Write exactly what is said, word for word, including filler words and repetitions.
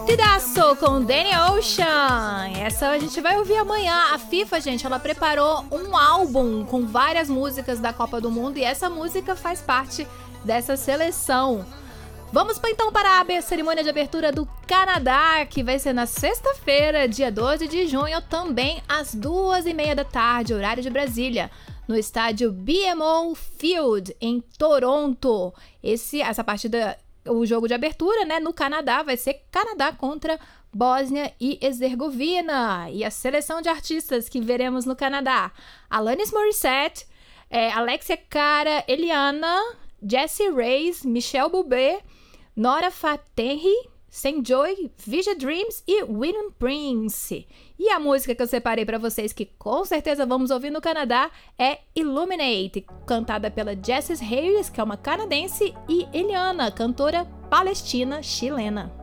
Partidaço com Danny Ocean. Essa a gente vai ouvir amanhã. A FIFA, gente, ela preparou um álbum com várias músicas da Copa do Mundo e essa música faz parte dessa seleção. Vamos então para a cerimônia de abertura do Canadá, que vai ser na sexta-feira, dia doze de junho, também às duas e meia da tarde, horário de Brasília, no estádio B M O Field, em Toronto. Esse, essa partida, o jogo de abertura, né, no Canadá, vai ser Canadá contra Bósnia e Herzegovina. E a seleção de artistas que veremos no Canadá: Alanis Morissette, é, Alexia Cara, Eliana, Jessie Reyes, Michelle Bublé, Nora Fatenhi, Sanjoy, Vija Dreams e William Prince. E a música que eu separei para vocês, que com certeza vamos ouvir no Canadá, é Illuminate, cantada pela Jessie Reyes, que é uma canadense, e Eliana, cantora palestina chilena.